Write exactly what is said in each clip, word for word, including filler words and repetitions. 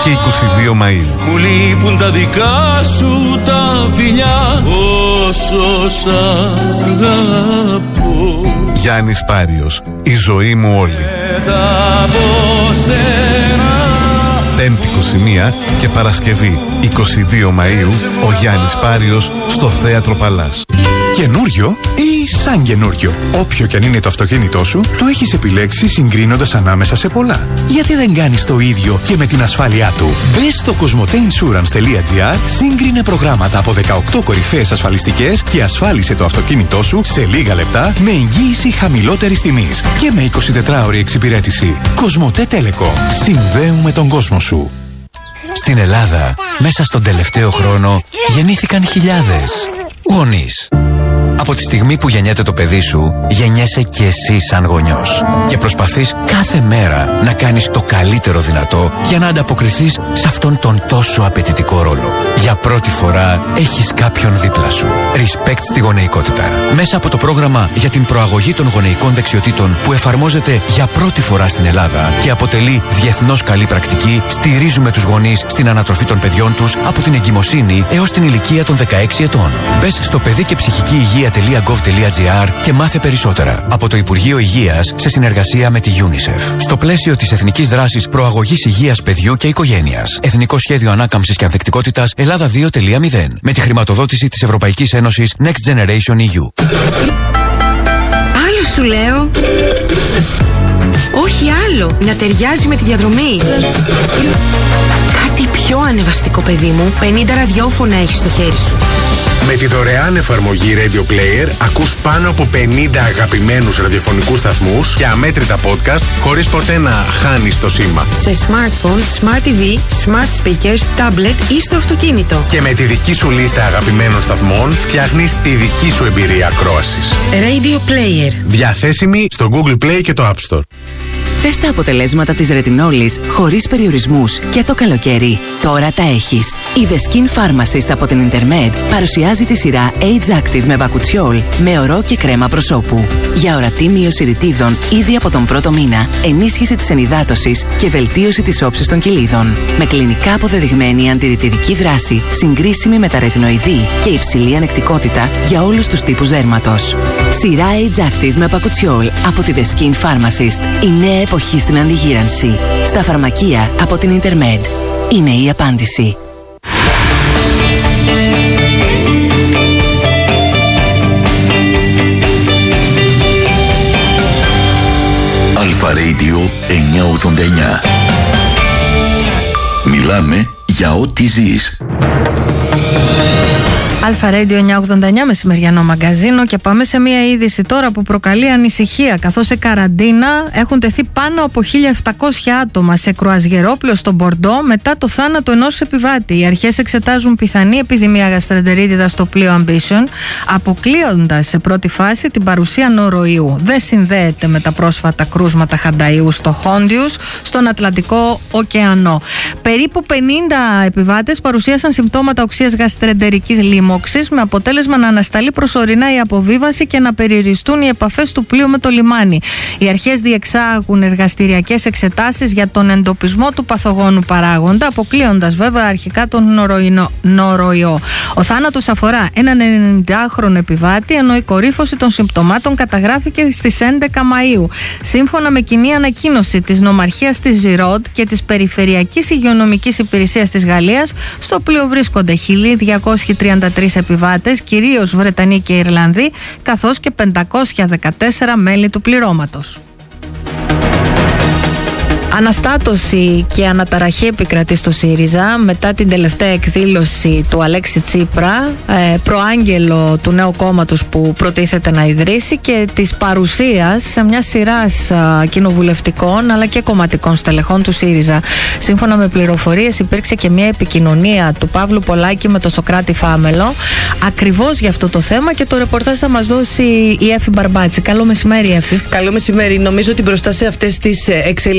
και είκοσι δύο Μαΐου. Μου λείπουν τα δικά σου τα φιλιά, όσο σ' αγαπώ. Γιάννης Πάριος, η ζωή μου όλη. Πέμπτη είκοσι μία και Παρασκευή είκοσι δύο Μαΐου, ο Γιάννης Πάριος στο Θέατρο Παλάς. Καινούριο ή σαν καινούριο. Όποιο κι αν είναι το αυτοκίνητό σου, το έχεις επιλέξει συγκρίνοντας ανάμεσα σε πολλά. Γιατί δεν κάνεις το ίδιο και με την ασφάλειά του? Μπες στο κοσμοτέινσουρανς.gr, σύγκρινε προγράμματα από δεκαοκτώ κορυφαίες ασφαλιστικές και ασφάλισε το αυτοκίνητό σου σε λίγα λεπτά με εγγύηση χαμηλότερης τιμής και με εικοσιτετράωρη εξυπηρέτηση. Κοσμοτέ Telecom. Συνδέουμε τον κόσμο σου. Στην Ελλάδα, μέσα στον τελευταίο χρόνο, γεννήθηκαν χιλιάδες γονείς. Από τη στιγμή που γεννιέται το παιδί σου, γεννιέσαι και εσύ σαν γονιός. Και προσπαθείς κάθε μέρα να κάνεις το καλύτερο δυνατό για να ανταποκριθείς σε αυτόν τον τόσο απαιτητικό ρόλο. Για πρώτη φορά έχεις κάποιον δίπλα σου. Respect στη γονεϊκότητα. Μέσα από το πρόγραμμα για την προαγωγή των γονεϊκών δεξιοτήτων που εφαρμόζεται για πρώτη φορά στην Ελλάδα και αποτελεί διεθνώς καλή πρακτική, στηρίζουμε τους γονείς στην ανατροφή των παιδιών τους από την εγκυμοσύνη έως την ηλικία των δεκαέξι ετών. Μπες στο παιδί και ψυχική υγεία τελεία γκοβ τελεία τζι άρ και μάθε περισσότερα. Από το Υπουργείο Υγείας σε συνεργασία με τη UNICEF. Στο πλαίσιο της Εθνικής Δράσης Προαγωγής Υγείας Παιδιού και Οικογένειας. Εθνικό Σχέδιο Ανάκαμψης και Ανθεκτικότητας Ελλάδα δύο τελεία μηδέν. Με τη χρηματοδότηση της Ευρωπαϊκής Ένωσης Next Generation ι γιου. Άλλο σου λέω. Όχι άλλο. Να ταιριάζει με τη διαδρομή. Κάτι πιο ανεβαστικό, παιδί μου. πενήντα ραδιόφωνα έχεις στο χέρι σου. Με τη δωρεάν εφαρμογή Radio Player ακούς πάνω από πενήντα αγαπημένους ραδιοφωνικούς σταθμούς και αμέτρητα podcast χωρίς ποτέ να χάνεις το σήμα. Σε smartphone, smart τι βι, smart speakers, tablet ή στο αυτοκίνητο. Και με τη δική σου λίστα αγαπημένων σταθμών φτιάχνεις τη δική σου εμπειρία ακρόασης. Radio Player. Διαθέσιμη στο Google Play και το App Store. Θες τα αποτελέσματα της ρετινόλης χωρίς περιορισμούς και το καλοκαίρι. Τώρα τα έχεις. Η The Skin Pharmacist από την Intermed παρουσιάζει τη σειρά Age Active με μπακουτσιόλ, με ορό και κρέμα προσώπου. Για ορατή μείωση ρητίδων ήδη από τον πρώτο μήνα, ενίσχυση της ενυδάτωσης και βελτίωση της όψης των κοιλίδων. Με κλινικά αποδεδειγμένη αντιρρητιδική δράση, συγκρίσιμη με τα ρετινοειδή και υψηλή ανεκτικότητα για όλους τους τύπους δέρματος. Σειρά Age Active με μπακουτσιόλ από τη The Skin Pharmacist. Η νέα εποχή στην αντιγύρανση. Στα φαρμακεία από την Intermed. Είναι η απάντηση. Αλφα Radio εννιακόσια ογδόντα εννιά. Μιλάμε για ό,τι ζεις. Αλφα Radio εννιακόσια ογδόντα εννιά, μεσημεριανό μαγκαζίνο, και πάμε σε μια είδηση τώρα που προκαλεί ανησυχία, καθώς σε καραντίνα έχουν τεθεί πάνω από χίλια επτακόσια άτομα σε κρουαζιερόπλαιο στο Μπορντό μετά το θάνατο ενός επιβάτη. Οι αρχές εξετάζουν πιθανή επιδημία γαστρεντερίτιδας στο πλοίο Ambition, αποκλείοντας σε πρώτη φάση την παρουσία νοροϊού. Δεν συνδέεται με τα πρόσφατα κρούσματα χανταΐου στο Χόντιους, στον Ατλαντικό ωκεανό. Περίπου πενήντα επιβάτες παρουσίασαν συμπτώματα οξείας γαστρεντερικής λίμωξης, με αποτέλεσμα να ανασταλεί προσωρινά η αποβίβαση και να περιοριστούν οι επαφές του πλοίου με το λιμάνι. Οι αρχές διεξάγουν εργαστηριακές εξετάσεις για τον εντοπισμό του παθογόνου παράγοντα, αποκλείοντας βέβαια αρχικά τον νοροϊό. Ο θάνατος αφορά έναν ενενηντάχρονο επιβάτη, ενώ η κορύφωση των συμπτωμάτων καταγράφηκε στις έντεκα Μαΐου. Σύμφωνα με κοινή ανακοίνωση της νομαρχίας της Ζιρόντ και της Περιφερειακής Υγειονομικής Υπηρεσίας της Γαλλίας, στο πλοίο βρίσκονται χίλια διακόσιοι τριάντα τρεις επιβάτες, κυρίως Βρετανοί και Ιρλανδοί, καθώς και πεντακόσια δεκατέσσερα μέλη του πληρώματος. Αναστάτωση και αναταραχή επικρατεί στο ΣΥΡΙΖΑ μετά την τελευταία εκδήλωση του Αλέξη Τσίπρα, ε, προάγγελο του νέου κόμματος που προτίθεται να ιδρύσει, και της παρουσίας σε μια σειράς ε, κοινοβουλευτικών αλλά και κομματικών στελεχών του ΣΥΡΙΖΑ. Σύμφωνα με πληροφορίες, υπήρξε και μια επικοινωνία του Παύλου Πολάκη με τον Σωκράτη Φάμελο ακριβώς για αυτό το θέμα, και το ρεπορτάζ θα μας δώσει η Έφη Μπαρμπάτση. Καλό μεσημέρι, Έφη. Καλό μεσημέρι. Νομίζω ότι μπροστά σε αυτές τις εξελίξεις θα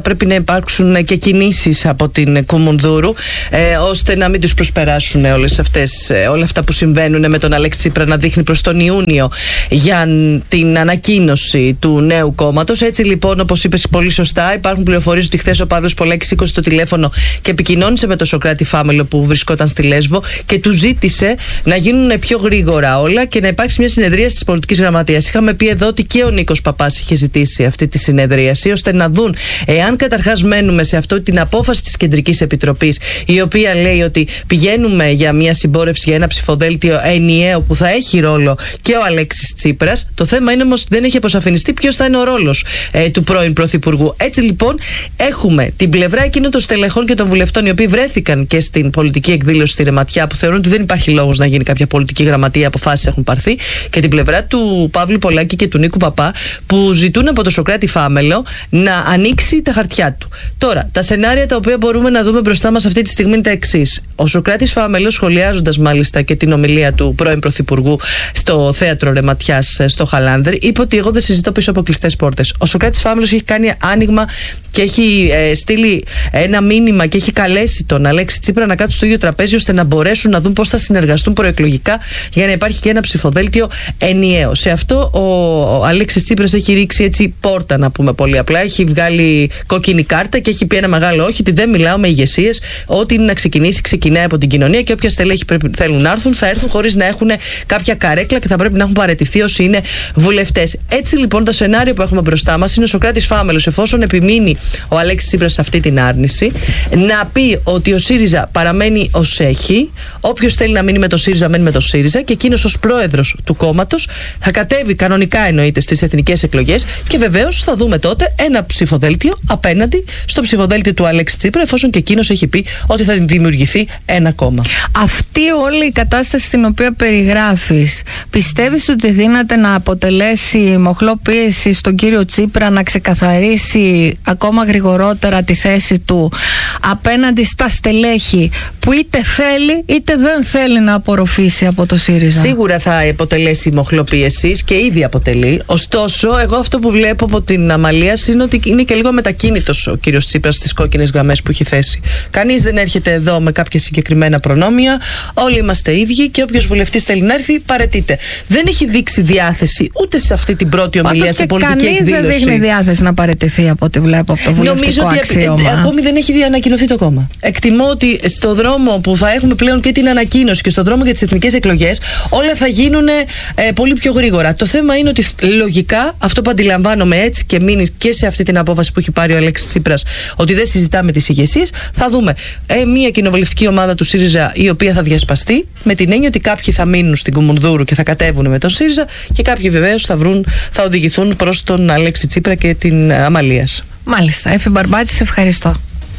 θα πρέπει να υπάρξουν και κινήσεις από την Κουμουνδούρου, ε, ώστε να μην τους προσπεράσουν όλες αυτές, όλα αυτά που συμβαίνουν με τον Αλέξη Τσίπρα να δείχνει προς τον Ιούνιο για την ανακοίνωση του νέου κόμματος. Έτσι λοιπόν, όπως είπες πολύ σωστά, υπάρχουν πληροφορίες ότι χθες ο Παύλος Πολάκης σήκωσε το τηλέφωνο και επικοινώνησε με τον Σωκράτη Φάμελο που βρισκόταν στη Λέσβο και του ζήτησε να γίνουν πιο γρήγορα όλα και να υπάρξει μια συνεδρίαση της πολιτικής γραμματείας. Είχαμε πει εδώ ότι και ο Νίκος Παπάς είχε ζητήσει αυτή τη συνεδρίαση, ώστε να δουν εάν καταρχάς μένουμε σε αυτό την απόφαση της Κεντρικής Επιτροπής, η οποία λέει ότι πηγαίνουμε για μια συμπόρευση, για ένα ψηφοδέλτιο ενιαίο που θα έχει ρόλο και ο Αλέξης Τσίπρας. Το θέμα είναι όμως δεν έχει αποσαφινιστεί ποιος θα είναι ο ρόλος ε, του πρώην Πρωθυπουργού. Έτσι λοιπόν έχουμε την πλευρά εκείνων των στελεχών και των βουλευτών, οι οποίοι βρέθηκαν και στην πολιτική εκδήλωση στη Ρεματιά, που θεωρούν ότι δεν υπάρχει λόγος να γίνει κάποια πολιτική γραμματεία, αποφάσεις έχουν πάρθει, και την πλευρά του Παύλου Πολάκη και του Νίκου Παπά, που ζητούν από τον Σωκράτη Φάμελο να ανοίξει τα χαρτιά του. Τώρα, τα σενάρια τα οποία μπορούμε να δούμε μπροστά μας αυτή τη στιγμή είναι τα εξής. Ο Σωκράτης Φάμελος, σχολιάζοντας μάλιστα και την ομιλία του πρώην Πρωθυπουργού στο θέατρο Ρεματιάς στο Χαλάνδρη, είπε ότι εγώ δεν συζητώ πίσω από κλειστές πόρτες. Ο Σωκράτης Φάμελος έχει κάνει άνοιγμα και έχει ε, στείλει ένα μήνυμα και έχει καλέσει τον Αλέξη Τσίπρα να κάτσουν στο ίδιο τραπέζι, ώστε να μπορέσουν να δουν πώς θα συνεργαστούν προεκλογικά για να υπάρχει και ένα ψηφοδέλτιο ενιαίο. Σε αυτό ο, ο Αλέξης Τσίπρας έχει ρίξει έτσι πόρτα, να πούμε πολύ απλά. Έχει βγάλει κόκκινη κάρτα και έχει πει ένα μεγάλο όχι, ότι δεν μιλάω με ηγεσίες. Ό,τι είναι να ξεκινήσει, ξεκινάει από την κοινωνία και όποια στελέχη θέλουν να έρθουν, θα έρθουν χωρίς να έχουν κάποια καρέκλα και θα πρέπει να έχουν παραιτηθεί όσοι είναι βουλευτές. Έτσι λοιπόν, το σενάριο που έχουμε μπροστά μας είναι ο Σωκράτης Φάμελος, εφόσον επιμείνει ο Αλέξης Τσίπρας σε αυτή την άρνηση, να πει ότι ο ΣΥΡΙΖΑ παραμένει ως έχει. Όποιος θέλει να μείνει με το ΣΥΡΙΖΑ, μένει με το ΣΥΡΙΖΑ, και εκείνος ως πρόεδρος του κόμματος θα κατέβει κανονικά, εννοείται, στις εθνικές εκλογές, και βεβαίως θα δούμε τότε ένα ψηφοδέλτιο απέναντι στο ψηφοδέλτιο του Αλέξη Τσίπρα, εφόσον και εκείνος έχει πει ότι θα δημιουργηθεί ένα κόμμα. Αυτή όλη η κατάσταση την οποία περιγράφεις, πιστεύεις ότι δύναται να αποτελέσει μοχλό πίεση στον κύριο Τσίπρα να ξεκαθαρίσει ακόμα γρηγορότερα τη θέση του απέναντι στα στελέχη που είτε θέλει είτε δεν θέλει να απορροφήσει από το ΣΥΡΙΖΑ? Σίγουρα θα αποτελέσει μοχλό πίεσης και ήδη αποτελεί. Ωστόσο, εγώ αυτό που βλέπω από την Αμαλίας είναι ότι είναι και λίγο μετακίνητος ο κύριος Τσίπρας στις κόκκινες γραμμές που έχει θέσει. Κανείς δεν έρχεται εδώ με κάποια συγκεκριμένα προνόμια. Όλοι είμαστε ίδιοι και όποιος βουλευτής θέλει να έρθει, παραιτείται. Δεν έχει δείξει διάθεση ούτε σε αυτή την πρώτη ομιλία σε πολιτική εκδήλωση. Κανείς δεν δείχνει διάθεση να παραιτηθεί από ό,τι βλέπω από το βουλευτικό αξίωμα. Νομίζω ότι ακόμη δεν έχει ανακοινωθεί το κόμμα. Εκτιμώ ότι στο δρόμο που θα έχουμε πλέον και την ανακοίνωση και στον δρόμο για τις εθνικές εκλογές, όλα θα γίνουν ε, πολύ πιο γρήγορα. Το θέμα είναι ότι λογικά αυτό που αντιλαμβάνομαι, έτσι και μείνει και σε αυτή την απόφαση που έχει πάρει ο Αλέξης Τσίπρας, ότι δεν συζητάμε τις ηγεσίες, θα δούμε ε, μια κοινοβουλευτική ομάδα του ΣΥΡΙΖΑ η οποία θα διασπαστεί, με την έννοια ότι κάποιοι θα μείνουν στην Κουμουνδούρου και θα κατέβουν με τον ΣΥΡΙΖΑ και κάποιοι βεβαίως θα, θα οδηγηθούν προς τον Αλέξη Τσίπρα και την Αμαλίας. Μάλιστα. Έφη Μπαρμπάτη, σε ευχαριστώ.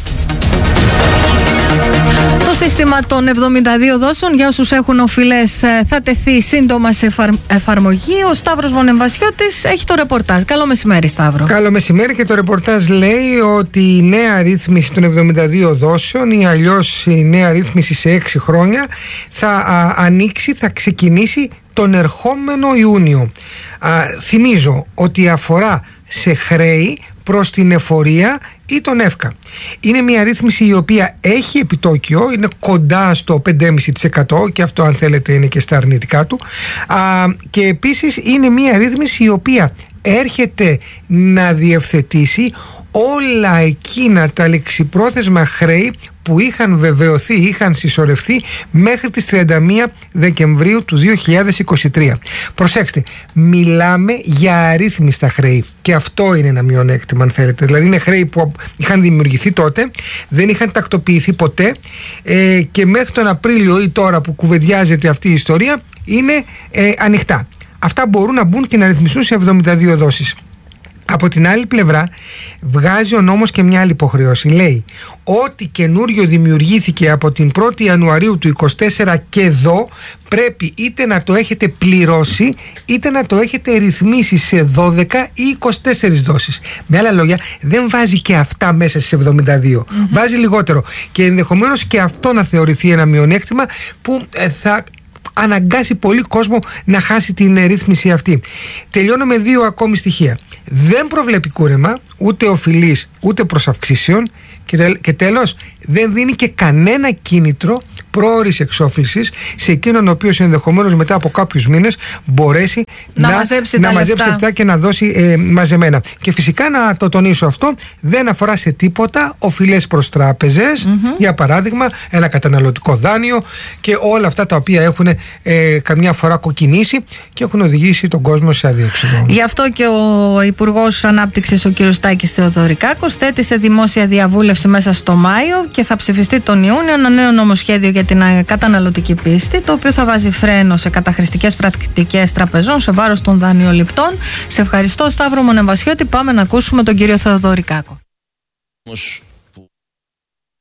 Το σύστημα των εβδομήντα δύο δόσεων για όσους έχουν οφειλές θα τεθεί σύντομα σε εφαρμογή. Ο Σταύρος Μονεμβασιώτης έχει το ρεπορτάζ. Καλό μεσημέρι, Σταύρο. Καλό μεσημέρι, και το ρεπορτάζ λέει ότι η νέα ρύθμιση των εβδομήντα δύο δόσεων, ή αλλιώς η νέα ρύθμιση σε έξι χρόνια, θα α, ανοίξει, θα ξεκινήσει τον ερχόμενο Ιούνιο. Α, θυμίζω ότι αφορά σε χρέη προς την εφορία ή τον ΕΦΚΑ. Είναι μια ρύθμιση η οποία έχει επιτόκιο, είναι κοντά στο πέντε κόμμα πέντε τοις εκατό, και αυτό αν θέλετε είναι και στα αρνητικά του. Α, και επίσης είναι μια ρύθμιση η οποία έρχεται να διευθετήσει όλα εκείνα τα λεξιπρόθεσμα χρέη που είχαν βεβαιωθεί, είχαν συσσωρευτεί μέχρι τις τριάντα μία Δεκεμβρίου του δύο χιλιάδες είκοσι τρία. Προσέξτε, μιλάμε για αρρύθμιστα χρέη, και αυτό είναι ένα μειονέκτημα αν θέλετε. Δηλαδή είναι χρέη που είχαν δημιουργηθεί τότε, δεν είχαν τακτοποιηθεί ποτέ, ε, και μέχρι τον Απρίλιο ή τώρα που κουβεντιάζεται αυτή η ιστορία είναι ε, ανοιχτά. Αυτά μπορούν να μπουν και να ρυθμιστούν σε εβδομήντα δύο δόσεις. Από την άλλη πλευρά βγάζει ο νόμος και μια άλλη υποχρέωση. Λέει ότι καινούριο δημιουργήθηκε από την πρώτη Ιανουαρίου του είκοσι τέσσερα και εδώ πρέπει είτε να το έχετε πληρώσει είτε να το έχετε ρυθμίσει σε δώδεκα ή είκοσι τέσσερις δόσεις. Με άλλα λόγια, δεν βάζει και αυτά μέσα στις εβδομήντα δύο. Mm-hmm. Βάζει λιγότερο, και ενδεχομένως και αυτό να θεωρηθεί ένα μειονέκτημα που ε, θα αναγκάσει πολύ κόσμο να χάσει την ρύθμιση αυτή. Τελειώνω με δύο ακόμη στοιχεία. Δεν προβλέπει κούρεμα, ούτε οφειλής, ούτε προς αυξήσεων. Και, τε, και τέλος, δεν δίνει και κανένα κίνητρο πρόωρης εξόφλησης σε εκείνον ο οποίος ενδεχομένως μετά από κάποιους μήνες μπορέσει να, να μαζέψει, να τα, μαζέψει λεφτά. λεφτά και να δώσει ε, μαζεμένα. Και φυσικά να το τονίσω αυτό, δεν αφορά σε τίποτα οφειλές προς τράπεζες, mm-hmm. για παράδειγμα ένα καταναλωτικό δάνειο και όλα αυτά τα οποία έχουν ε, καμιά φορά κοκκινήσει και έχουν οδηγήσει τον κόσμο σε αδίέξοδο. Γι' αυτό και ο Υπουργός Ανάπτυξης, ο κ. Τάκης Θεοδωρικάκος, θέτει σε δημόσια διαβούλευση μέσα στο Μάιο και θα ψηφιστεί τον Ιούνιο ένα νέο νομοσχέδιο για την καταναλωτική πίστη, το οποίο θα βάζει φρένο σε καταχρηστικές πρακτικές τραπεζών σε βάρος των δανειοληπτών. Σε ευχαριστώ, Σταύρο Μονεμβασιώτη. Πάμε να ακούσουμε τον κύριο Θεοδωρικάκο.